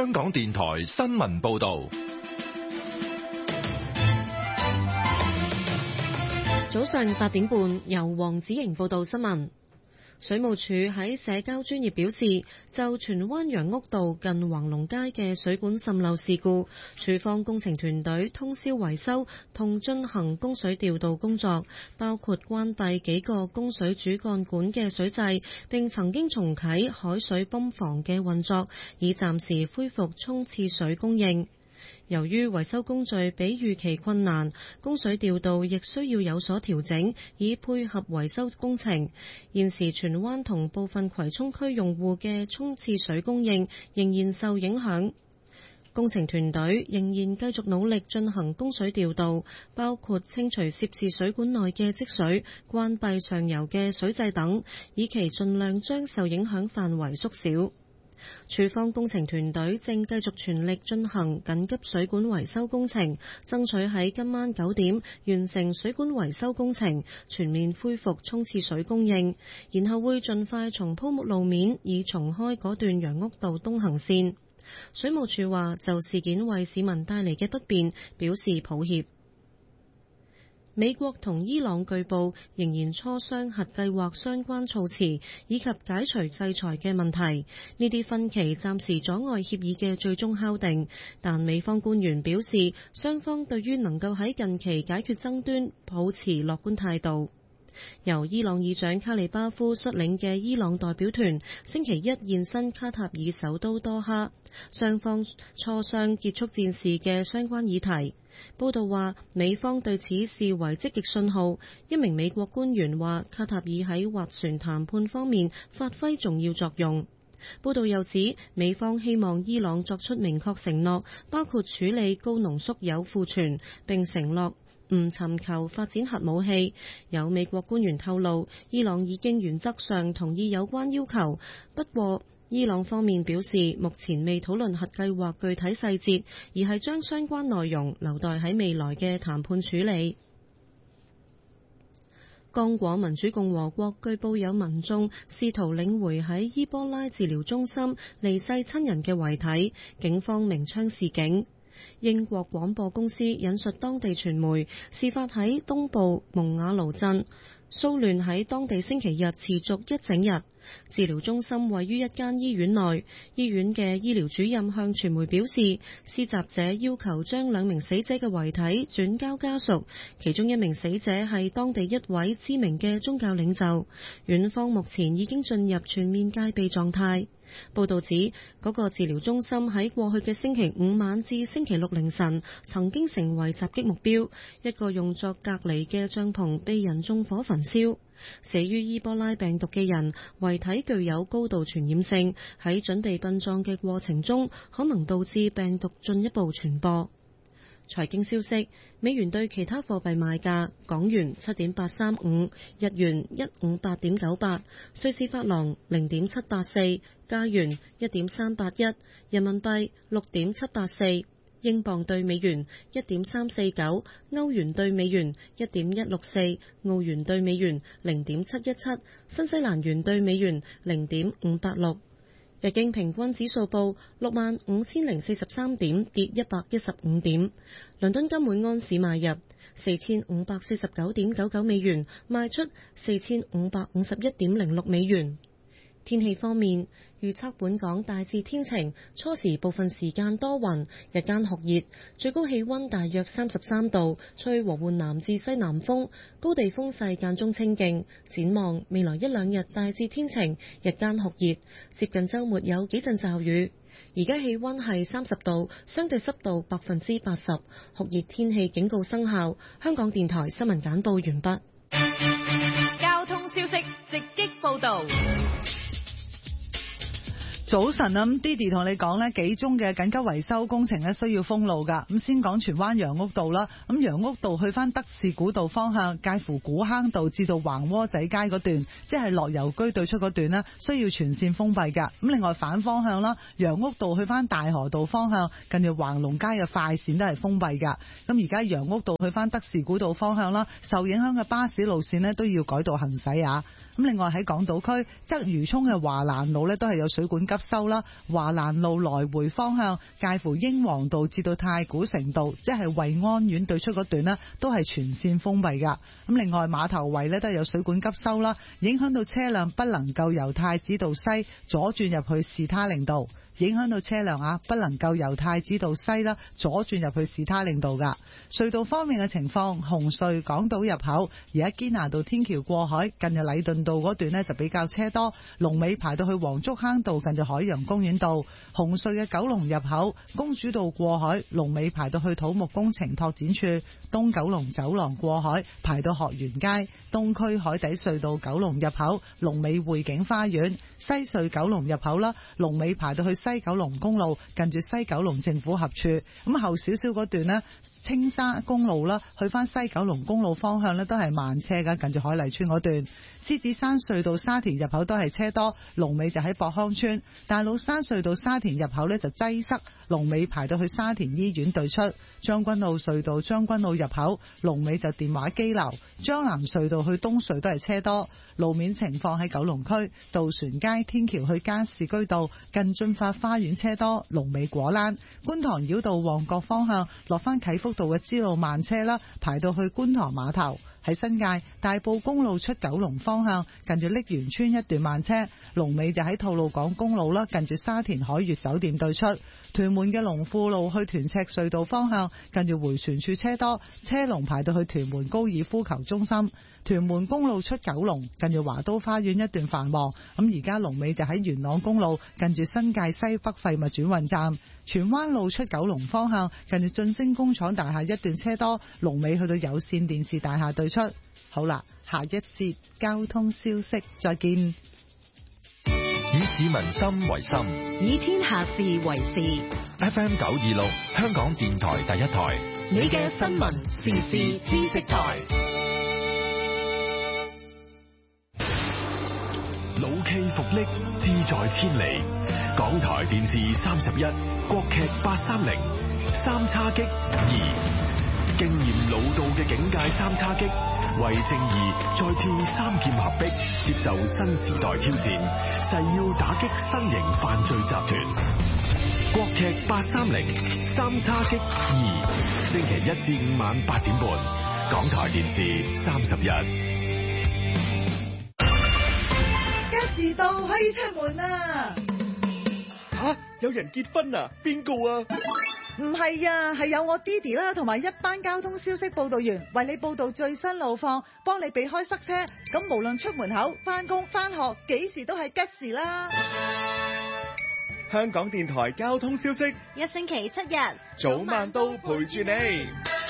香港電台新聞報道。 早上8點半，由黃子瑩報道新聞。水務署喺社交專頁表示，就荃灣楊屋道近橫龍街嘅水管滲漏事故，署方工程團隊通宵維修同進行供水調度工作，包括關閉幾個供水主幹管嘅水掣，並曾經重啟海水泵房嘅運作，以暫時恢復沖廁水供應。由於維修工序比預期困難，供水調度亦需要有所調整，以配合維修工程。現時荃灣同部分葵涌區用戶嘅沖廁水供應仍然受影響。工程團隊仍然繼續努力進行供水調度，包括清除涉事水管內嘅積水、關閉上游嘅水掣等，以期盡量將受影響範圍縮小。署方工程團隊正繼續全力進行緊急水管維修工程，爭取喺今晚9點完成水管維修工程，全面恢復沖廁水供應，然後會盡快重鋪路面，以重開嗰段楊屋道東行線。水務署話就事件為市民帶嚟嘅不便表示抱歉。美國同伊朗據報仍然磋商核計劃相關措辭以及解除制裁嘅問題，呢啲分歧暫時阻礙協議嘅最終敲定，但美方官員表示，雙方對於能夠喺近期解決爭端保持樂觀態度。由伊朗議長卡利巴夫率領嘅伊朗代表團星期一現身卡塔爾首都多哈，雙方磋商結束戰事嘅相關議題。報道話，美方對此視為積極信號。一名美國官員話，卡塔爾喺斡旋談判方面發揮重要作用。報道又指，美方希望伊朗作出明確承諾，包括處理高濃縮鈾庫存，並承諾唔尋求發展核武器。有美國官員透露，伊朗已經原則上同意有關要求，不過伊朗方面表示，目前未討論核計劃具體細節，而係將相關內容留待喺未來嘅談判處理。剛果民主共和國據報有民眾試圖領回喺伊波拉治療中心離世親人嘅遺體，警方鳴槍示警。英國廣播公司引述當地傳媒，事發喺東部蒙瓦盧鎮，騷亂喺當地星期日持續一整日。治療中心位於一間醫院內，醫院嘅醫療主任向傳媒表示，施襲者要求將2名死者嘅遺體轉交家屬，其中1名死者係當地一位知名嘅宗教領袖。院方目前已經進入全面戒備狀態。報道指，嗰個治療中心喺過去嘅星期5晚至星期6凌晨曾經成為襲擊目標，一個用作隔離嘅帳篷被人縱火焚燒。死於伊波拉病毒嘅人遺體具有高度傳染性，喺準備殯葬嘅過程中可能導致病毒進一步傳播。財經消息，美元對其他貨幣賣價：港元7.835，日元158.98，瑞士法郎0.784，加元1.381，人民幣6.784。英鎊對美元1.349，歐元對美元1.164，澳元對美元0.717，新西蘭元對美元0.586。日經平均指數報65,043點，跌115點。倫敦金每安士買入4,549.99美元，賣出4,551.06美元。天氣方面，預測本港大致天晴，初時部分時間多雲，日間酷熱，最高氣溫大約33度，吹和緩南至西南風，高地風勢間中清勁。展望未來1-2日大致天晴，日間酷熱，接近週末有幾陣驟雨。而家氣溫係30度，相對濕度80%，酷熱天氣警告生效。香港電台新聞簡報完畢。 交通消息直擊報道。 早晨啊，Didi 同你講呢幾宗嘅緊急維修工程呢需要封路噶。咁先講荃灣楊屋道啦。咁楊屋道去翻德士古道方向，介乎古坑道至到橫窩仔街嗰段，即係樂悠居對出嗰段呢，需要全線封閉噶。咁另外反方向啦，楊屋道去翻大河道方向，近住橫龍街嘅快線都係封閉噶。咁而家楊屋道去翻德士古道方向啦，受影響嘅巴士路線呢都要改道行駛啊。咁咁另外喺港島區鰂魚涌嘅華蘭路呢都係有水管急修啦，華蘭路來回方向介乎英皇道至到太古城道，即係惠安苑對出嗰段呢都係全線封閉噶。咁另外碼頭圍呢都係有水管急修啦，影響到車輛不能夠由太子道西左轉入去士他令道。影響到車輛不能夠由太子道西啦左轉入去士他令道噶。隧道方面嘅情況，紅隧港島入口而家堅拿道天橋過海近住禮頓道嗰段呢就比較車多，龍尾排到去黃竹坑道近住海洋公園道。紅隧嘅九龍入口公主道過海龍尾排到去土木工程拓展處，東九龍走廊過海排到學園街。東區海底隧道九龍入口龍尾匯景花園，西隧九龍入口啦龍尾排到去西九龍公路近住西九龍政府合署。咁後少少嗰段呢，青沙公路啦去翻西九龍公路方向呢都係慢車噶，近住海麗村嗰段。獅子山隧道沙田入口都係車多，龍尾就喺博康村。大老山隧道沙田入口呢就擠塞，龍尾排到去沙田醫院對出。將軍澳隧道將軍澳入口龍尾就電話機樓。將南隧道去東隧都係車多。路面情況喺九龍區渡船街天橋去加士居道近駿發花園車多，龍尾果欄。觀塘繞道旺角方向落翻啟福道嘅支路慢車啦，排到去觀塘碼頭。喺新界大埔公路出九龍方向近住瀝源村一段慢車，龍尾就喺吐露港公路啦，近住沙田海悅酒店對出。屯門嘅龍富路去屯赤隧道方向近住迴旋處車多，車龍排到去屯門高爾夫球中心。屯門公路出九龍近住華都花園一段繁忙，咁而家龍尾就喺元朗公路近住新界西北廢物轉運站。荃灣路出九龍方向近住晉升工廠大廈一段車多，龍尾去到有線電視大廈對出。好啦，下一節交通消息再見。 以市民心為心， 以天下事為事。 FM 926香港電台第一台， 你嘅新聞時事知識台。 老 K 復力，志在千里。港台電視31，國劇830，三叉戟2，經驗老道嘅警界三叉戟，為正義再次三劍合璧，接受新時代挑戰，誓要打擊新型犯罪集團。國劇830，三叉戟2，星期1至5晚8點半，港台電視31。 時到可以出門啦！ 吓，有人結婚啊？邊個啊？ 唔係啊，係有我 Didi 啦，同埋一班交通消息報道員為你報道最新路況，幫你避開塞車。咁無論出門口、翻工、翻學，幾時都係吉時啦！ 香港電台交通消息， 一星期7日， 早晚都陪住你。